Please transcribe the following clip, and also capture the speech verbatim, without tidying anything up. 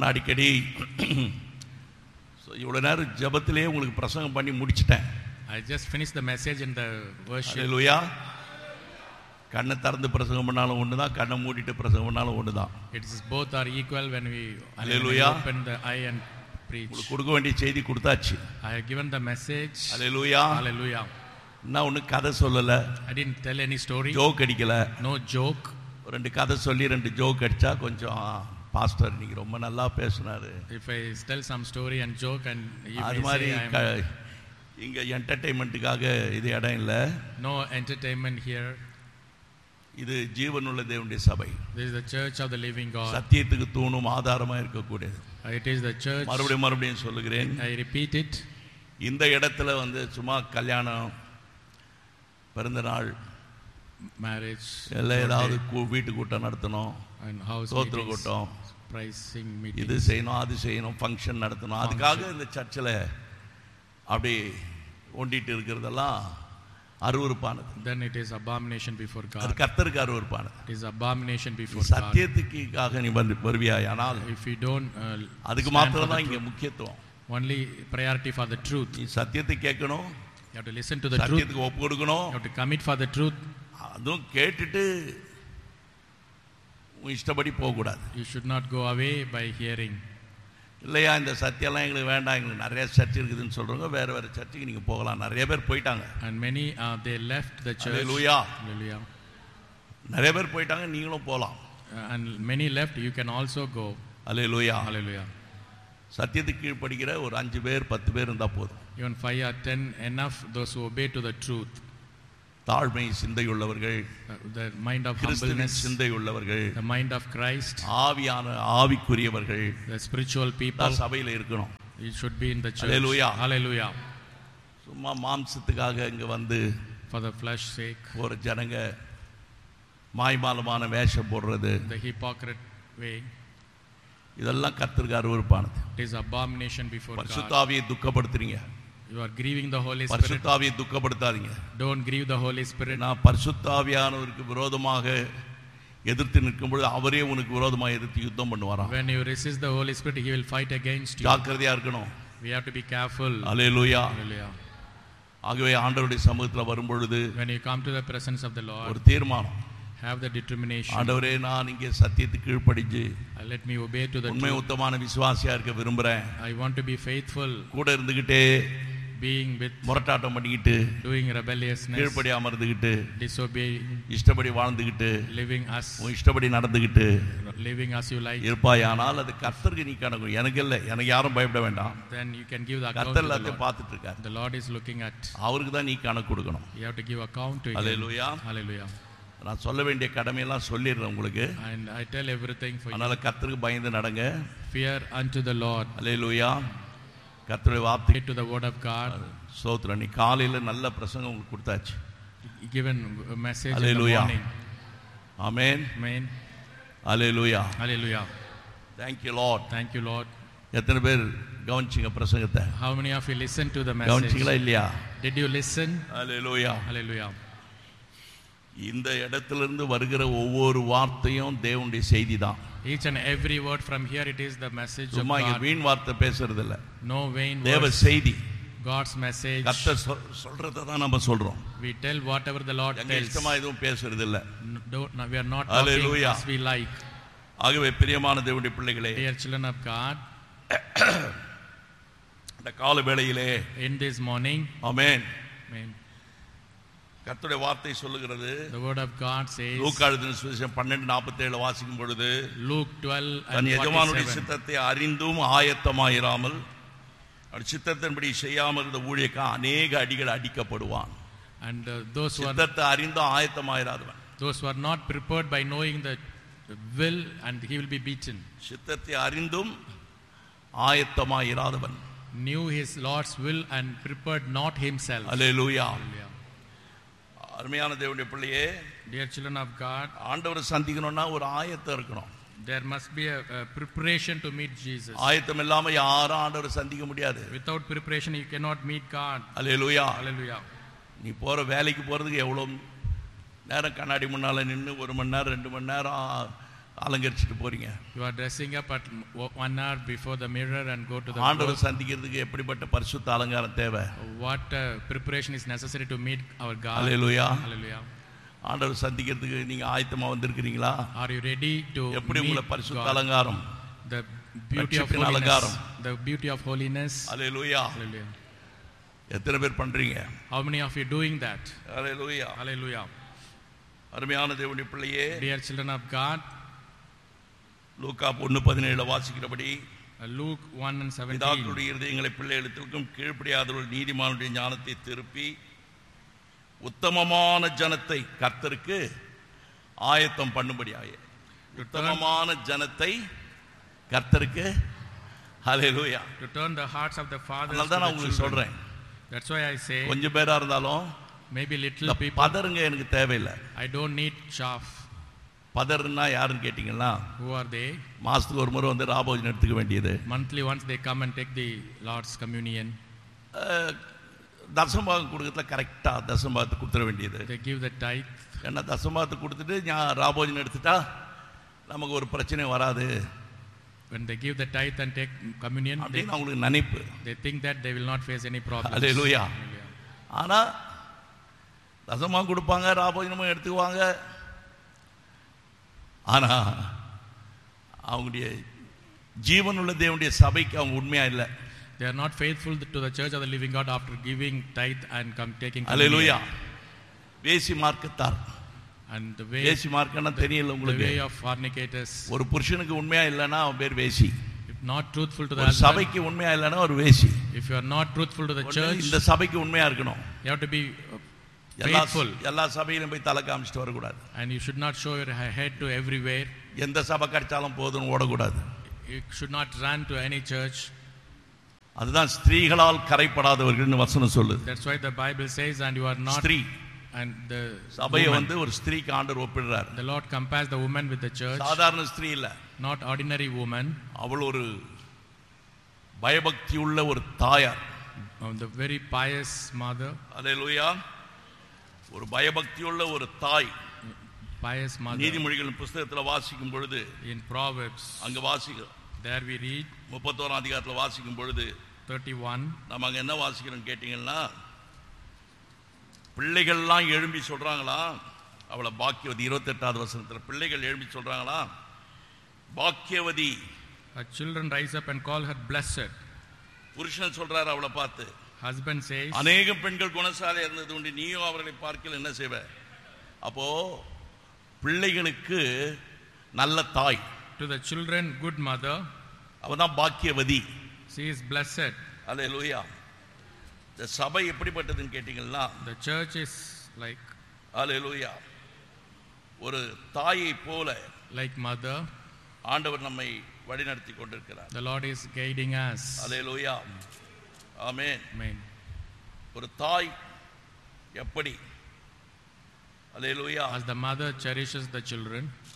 நான் அடிக்கடி இவ்வளோ நேரம் ஜெபத்திலே உங்களுக்கு பிரசங்கம் பண்ணி முடிச்சிட்டேன். I just finished the message in the worship. ஹல்லேலூயா. கண்ணை திறந்து பிரசங்கம் பண்ணாலும் ஒன்று தான், கண்ணை மூடிட்டு பிரசங்கம் பண்ணாலும் ஒன்று தான். It is both are equal when we Hallelujah. open the eye and preach. உங்களுக்கு கொடுக்க வேண்டிய செய்தி கொடுத்தாச்சு. I have given the message. Hallelujah. Hallelujah. நான் ஒன்றும் கதை சொல்லலை, I didn't tell any story. Joke அடிக்கல. No joke. ரெண்டு கதை சொல்லி ரெண்டு ஜோக் அடித்தா கொஞ்சம் பாஸ்டர் இன்னைக்கு ரொம்ப நல்லா பேசுனாரு. If I tell some story and joke and you அது may மாதிரி say I am... இங்கே என்டர்டெயின்மெண்ட்டுக்காக இது இடம் இல்லை. No entertainment here. இது ஜீவனுள்ள தேவனுடைய சபை. This is the church of the living God. சத்தியத்துக்கு தூணும் ஆதாரமாக இருக்கக்கூடியது. It is the church. மறுபடியும் மறுபடியும் சொல்லுகிறேன், I repeat it. இந்த இடத்துல வந்து சும்மா கல்யாணம், பிறந்த நாள், marriage, எல்லாம் ஏதாவது வீட்டு கூட்டம் நடத்தணும், and house தோத்திர கூட்டம், pricing meeting, இது செய்யணும் அது செய்யணும், ஃபங்க்ஷன் நடத்தணும், அதுக்காக இந்த சர்ச்சில் அப்படி ஒண்டிட்டு இருக்கிறதெல்லாம் அருவருப்பானது. Then it is abomination before God. அது கர்த்தருக்கு அருவருப்பானது. It is abomination before God. சத்தியத்துக்காக நீ வந்து வருவியாயானால் if you don't uh, அதுக்கு மாத்திரம் தான் இங்கே முக்கியத்துவம். only priority for the truth. நீ சத்தியத்தை கேட்கணும், you have to listen to the truth, சத்தியத்துக்கு ஒப்பு கொடுக்கணும், you have to commit for the truth. அதுவும் கேட்டுட்டு உன் இஷ்டப்படி போகக்கூடாது. You should not go away by hearing. இல்லையா இந்த சத்தியெல்லாம் எங்களுக்கு வேண்டாம், எங்களுக்கு நிறைய சர்ச் இருக்குதுன்னு சொல்கிறவங்க வேறு வேறு சர்ச்சுக்கு நீங்கள் போகலாம். நிறைய பேர் போயிட்டாங்க. And many uh, they left the church. Hallelujah. Hallelujah. நிறைய பேர் போயிட்டாங்க, நீங்களும் போகலாம். Uh, and many left, you can also go. Hallelujah. Hallelujah. சத்தியத்துக்கு கீழ்ப்படிக்கிற ஒரு அஞ்சு பேர் பத்து பேர் இருந்தால் போதும். Even five or ten enough, those who obey to the truth. தாழ்மை சிந்தையுள்ளவர்கள், the mind of கிறிஸ்துவின் humbleness, சிந்தையுள்ளவர்கள், the mind of Christ, ஆவியான ஆவிக்குரியவர்கள், the spiritual people சபையில் இருக்கணும். you should be in the church. Hallelujah. Hallelujah. சும்மா மாம்சத்துக்காக இங்க வந்து for the flesh sake, ஒரு ஜனங்க மாய்மாலமான வேஷம் போடுறது, the hypocrite way, இதெல்லாம் கர்த்தருக்கு அருவருப்பானது. it is abomination before God. பரிசுத்தாவியை துக்கப்படுத்துறீங்க, you are grieving the Holy Spirit. பரிசுத்தாவியை துக்கப்படுத்தாதீங்க. don't grieve the Holy Spirit. நான் பரிசுத்தாவியானவருக்கு விரோதமாக எதிர்த்து நிற்கும் பொழுது அவரே உனக்கு விரோதமாக எதிர்த்து யுத்தம் பண்ணுவாராம். when you resist the Holy Spirit, he will fight against you. ஜாக்கிரதையா இருக்கணும். we have to be careful. Hallelujah. Hallelujah. ஆகவே ஆண்டவருடைய சமூகத்தில் வரும் பொழுது when you come to the presence of the Lord, ஒரு தீர்மானம், have the determination, ஆண்டவரே நான் இங்கே சத்தியத்துக்கு கீழ்ப்படிஞ்சு let me obey to the உண்மை truth. உத்தமான விசுவாசியா இருக்க விரும்புறேன். I want to be faithful, கூட இருந்துகிட்டே being with, முரட்டாட்டம் பண்ணிக்கிட்டு, doing rebelliousness, கீழ்ப்படி அமர்ந்துகிட்டு, disobeying, இஷ்டப்படி வாழ்ந்துகிட்டு, living us, உன் இஷ்டப்படி நடந்துகிட்டு living as you like, இருப்பாயானால் அது கர்த்தருக்கு நீ கணக்கு, எனக்கு இல்லை, எனக்கு யாரும் பயப்பட வேண்டாம். then you can give the account கர்த்தர் to the எல்லாத்தையும் Lord. பார்த்துட்டு இருக்காரு. The Lord is looking at, அவருக்கு தான் நீ கணக்கு கொடுக்கணும். you have to give account to him. Hallelujah. Hallelujah. நான் சொல்ல வேண்டிய கடமையெல்லாம் சொல்லிடுறேன் உங்களுக்கு. and I tell everything for அதனால you. கர்த்தருக்கு பயந்து நடங்க. fear unto the Lord. அல்லேலூயா. கர்த்தருடைய வார்த்தை to the word of God. ஸ்தோத்திரம். நீ காலையில நல்ல பிரசங்கம் உங்களுக்கு கொடுத்தாச்சு. given a message Hallelujah. in the morning. Amen. Amen. Hallelujah. Hallelujah. Thank you Lord. Thank you Lord. எத்தனை பேர் கவனிச்சீங்க பிரசங்கத்தை? how many of you listened to the message? கவனிச்சீங்களா இல்லையா? did you listen? Hallelujah. Hallelujah. இந்த இடத்திலிருந்து வருகிற ஒவ்வொரு வார்த்தையும் தேவனுடைய செய்தி தான். each and every word from here, it is the message of சும்மா இங்க God. வீண் வார்த்தை பேசுறது இல்ல. no vain தேவ words. செய்தி. God's message. கர்த்தர் சொல்றத தான் நம்ம சொல்றோம். we tell whatever the Lord எங்க tells. இஷ்டமா எதுவும் பேசுறது இல்ல. Don't, no, we are not Hallelujah. talking as we like. ஆகவே பிரியமான தேவனுடைய பிள்ளைகளே, dear children of God, இந்த கால வேளையிலே in this morning, amen, amen, கர்த்தருடைய வார்த்தை சொல்லுகிறது. the word of God says, லூக்கா எழுதின சுவிசேஷம் பன்னிரண்டு நாற்பத்தி ஏழு வாசிக்கும் பொழுது, Luke twelve தன் and எஜமானுடைய forty-seven, சித்தத்தை அறிந்தும் ஆயத்தமாயிராமல் சித்தத்தின்படி செய்யாமல் இருந்த ஊழியக்காரன் அநேக அடிகள் அடிக்கப்படுவான். and uh, those who are சித்தத்தை அறிந்தும் ஆயத்தமாயிராதவன், those who are not prepared by knowing the will, and he will be beaten. சித்தத்தை அறிந்தும் ஆயத்தமாயிராதவன், knew his Lord's will and prepared not himself. Hallelujah. Hallelujah. அருமையான தேவனுடைய பிள்ளையே, dear children of God, ஆண்டவரை சந்திக்கணும்னா ஒரு ஆயத்தம் இருக்கணும். there must be a, a preparation to meet Jesus. ஆயத்தம் இல்லாம யாரும் ஆண்டவரை சந்திக்க முடியாது. without preparation you cannot meet God. Hallelujah. Hallelujah. நீ போற வேலைக்கு போறதுக்கு எவ்வளவு நேரம் கண்ணாடி முன்னால நின்று ஒரு மணி நேரம் ரெண்டு மணி நேரம் அலங்கரிச்சிட்டு போறீங்க? You are dressing up at one hour before the mirror and go to the ஆண்டவரை work. சந்திக்கிறதுக்கு எப்படிப்பட்ட பரிசுத்த அலங்காரம் தேவை? What uh, preparation is necessary to meet our God? Hallelujah. Hallelujah. ஆண்டவரை சந்திக்கிறதுக்கு நீங்க ஆயத்தமா வந்திருக்கீங்களா? Are you ready to எப்படி உங்களை meet பரிசுத்த God? அலங்காரம், The beauty of ரட்சிப்பின் holiness. அலங்காரம். The beauty of holiness. Hallelujah. Hallelujah. எத்தனை பேர் பண்றீங்க? How many of you doing that? Hallelujah. Hallelujah. அருமையான தேவனுடைய பிள்ளையே, Dear children of God, லூக்கா ஒன்று பதினேழு வாசிக்கிறபடி, uh, Luke one and seventeen. பிதாக்களுடைய இருதயங்களை பிள்ளைகளுக்கும் கீழ்ப்படியாதவர்கள் நீதிமானுடைய ஞானத்தை திருப்பி உத்தமமான ஜனத்தை கர்த்தருக்கு ஆயத்தம் பண்ணும்படியாக. உத்தமமான ஜனத்தை கர்த்தருக்கு, ஹல்லேலூயா. To turn the hearts of the fathers அதனால to தான் நான் the உங்களுக்கு children. சொல்றேன், That's why I say, கொஞ்சம் பேரா இருந்தாலும் maybe little இந்த people, பதருங்க எனக்கு தேவையில்லை. I don't need chaff. பதர்னா யாருன்னு கேட்டீங்கன்னா, Who are they? மாசத்துக்கு ஒரு முறை வந்து ராபோஜனம் எடுத்துக்க வேண்டியது, Monthly once they come and take the Lord's communion. அஹ், தசமபாகம் கொடுக்கறதுல கரெக்டா தசமபாகத்தை கொடுத்துட வேண்டியது. They give the tithe. ஏன்னா தசமபாகத்தை கொடுத்துட்டு ஞா- ராபோஜனம் எடுத்துட்டா நமக்கு ஒரு பிரச்சனை வராது When they give the tithe and take communion, they, அப்படின்னு அவங்களுக்கு நினைப்பு. they think that they will not face any problems. Hallelujah. Hallelujah. ஆனா தசமம் கொடுப்பாங்க, ராபோஜனமும் எடுத்துக்குவாங்க. ஆனா அவங்களுடைய ஜீவனுள்ள தேவனுடைய சபைக்கு அவங்க உண்மையா இல்லை. They are not faithful to the church of the living God after giving tithe and come taking hallelujah. communion. வேசி மார்க்கத்தார். And the way, வேசி மார்க்கம்னா தெரியல the உங்களுக்கு? way of fornicators. ஒரு புருஷனுக்கு உண்மையா இல்லைன்னா அவன் பேர் வேசி. If not truthful to the ஒரு husband, சபைக்கு உண்மையா இல்லைன்னா ஒரு வேசி. if you are not truthful to the ஒண்ணு church, இந்த சபைக்கு உண்மையா இருக்கணும். you have to be uh, எல்லா faithful. எல்லா சபையிலும் போய் தலை காமிச்சிட்டு வரக்கூடாது. And you should not show your head to everywhere. எந்த சபை கிடைச்சாலும் போதும்னு ஓடக்கூடாது. You should not run to any church. அதுதான் ஸ்திரீகளால் கரைப்படாதவர்கள்னு வசனம் சொல்லுது. That's why the Bible says, and you are not. ஸ்திரீ And the சபையை woman, வந்து ஒரு ஸ்திரீக்கு ஆண்டவர் ஒப்பிடுறார். the Lord compares the woman with the church. சாதாரண ஸ்திரீ இல்ல, Not ordinary woman. அவள் ஒரு பயபக்தி உள்ள ஒரு தாயார். um, The very pious mother. அல்லேலூயா. ஒரு பயபக்தி உள்ள ஒரு தாய். Pious mother. நீதிமொழிகள் புத்தகத்துல வாசிக்கும் பொழுது, In Proverbs, அங்க வாசிக்கிறோம், there we read முப்பத்தோராம் அதிகாரத்துல வாசிக்கும் பொழுது thirty-one. நம்ம அங்க என்ன வாசிக்கிறோம் கேட்டீங்கன்னா, பிள்ளைகள்லாம் எழும்பி சொல்றாங்களா அவளை பாக்கியவதி. இருபத்தி எட்டாவது வசனத்துல பிள்ளைகள் எழும்பி சொல்றாங்களா பாக்கியவதி. Her children rise up and call her blessed. புருஷன் சொல்றாரு அவளை பார்த்து, Husband says, அநேக பெண்கள் குணசாலை இருந்தது உண்டு, நீயும் அவர்களை பார்க்கல என்ன செய்வ? அப்போ பிள்ளைகளுக்கு நல்ல தாய், to the children good mother. அவதான் பாக்கியவதி. She is blessed. அல்லேலூயா. இந்த சபை எப்படிப்பட்டதுன்னு கேட்டீங்கன்னா, The church is like அல்லேலூயா, ஒரு தாயை போல like mother. ஆண்டவர் நம்மை வழிநடத்தி கொண்டிருக்கிறார். The Lord is guiding us. Hallelujah. Amen. Amen. ஒரு தாய் எப்படி, அல்லேலூயா, As the mother cherishes the children,